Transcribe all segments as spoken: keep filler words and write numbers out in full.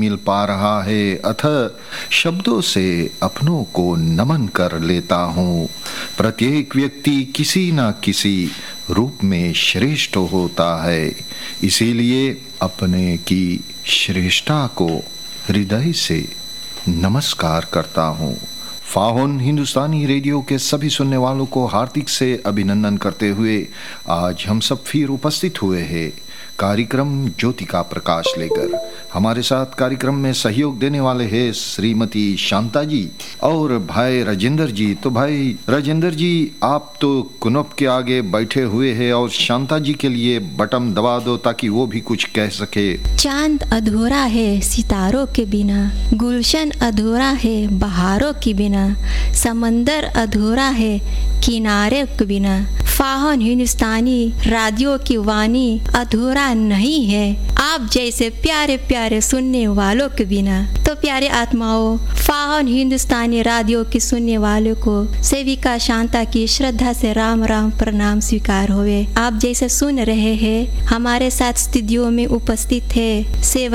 मिल पा रहा है, अतः शब्दों से अपनों को नमन कर लेता हूँ। प्रत्येक व्यक्ति किसी न किसी रूप में श्रेष्ठ होता है, इसीलिए अपने की श्रेष्ठता को हृदय से नमस्कार करता हूँ। फाहोन हिंदुस्तानी रेडियो के सभी सुनने वालों को हार्दिक से अभिनंदन करते हुए आज हम सब फिर उपस्थित हुए हैं कार्यक्रम ज्योति का प्रकाश लेकर। हमारे साथ कार्यक्रम में सहयोग देने वाले हैं श्रीमती शांता जी और भाई राजेंद्र जी। तो भाई राजेंद्र जी, आप तो कुनप के आगे बैठे हुए हैं और शांता जी के लिए बटन दबा दो ताकि वो भी कुछ कह सके। चांद अधूरा है सितारों के बिना, गुलशन अधूरा है बहारों के बिना, समंदर अधूरा है किनारे के बिना, फाहोन हिंदुस्तानी रेडियो की वाणी अधूरा नहीं है आप जैसे प्यारे प्यारे सुनने वालों के बिना। तो प्यारे आत्माओं, फाहोन हिंदुस्तानी रेडियो के सुनने वालों को सेविका शांता की श्रद्धा से राम राम प्रणाम स्वीकार होवे। आप जैसे सुन रहे हैं, हमारे साथ स्टूडियो में उपस्थित है सेवा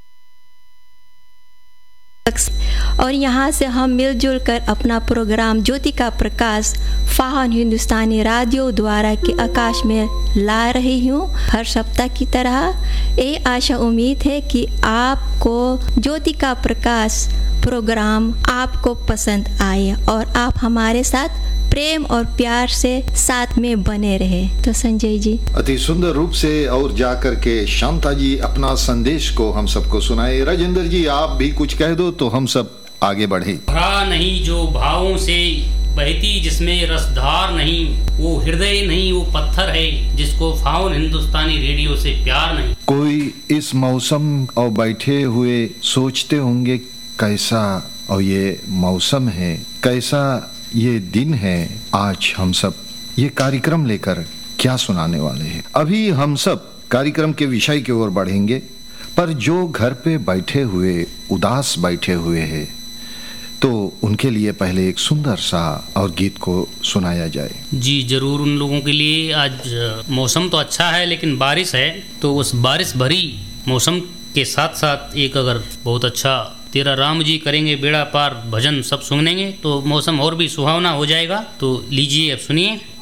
और यहाँ से हम मिलजुल कर अपना प्रोग्राम ज्योति का प्रकाश फाहोन हिंदुस्तानी रेडियो द्वारा के आकाश में ला रही हूँ हर सप्ताह की तरह। ये आशा उम्मीद है कि आपको ज्योति का प्रकाश प्रोग्राम आपको पसंद आए और आप हमारे साथ प्रेम और प्यार से साथ में बने रहे। तो संजय जी अति सुंदर रूप से और जाकर के शांता जी अपना संदेश को हम सबको सुनाए। राजेंद्र जी, आप भी कुछ कह दो तो हम सब आगे बढ़े। भरा नहीं जो भावों से बहती, जिसमें रसधार नहीं, वो हृदय नहीं, वो पत्थर है जिसको फाहोन हिंदुस्तानी रेडियो से प्यार नहीं। कोई इस मौसम और बैठे हुए सोचते होंगे कैसा और ये मौसम है, कैसा ये दिन है। आज हम सब ये कार्यक्रम लेकर क्या सुनाने वाले हैं। अभी हम सब कार्यक्रम के विषय की ओर बढ़ेंगे, पर जो घर पे बैठे हुए उदास बैठे हुए हैं तो उनके लिए पहले एक सुंदर सा और गीत को सुनाया जाए। जी जरूर, उन लोगों के लिए। आज मौसम तो अच्छा है लेकिन बारिश है, तो उस बारिश भरी मौसम के साथ साथ एक अगर बहुत अच्छा तेरा राम जी करेंगे बेड़ा पार भजन सब सुनेंगे तो मौसम और भी सुहावना हो जाएगा। तो लीजिए अब सुनिए।